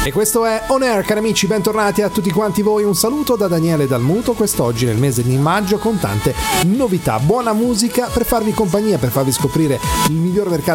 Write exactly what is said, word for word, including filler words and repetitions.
E questo è On Air, cari amici, bentornati a tutti quanti voi. Un saluto da Daniele Dalmuto, quest'oggi nel mese di maggio con tante novità, buona musica per farvi compagnia, per farvi scoprire il miglior mercato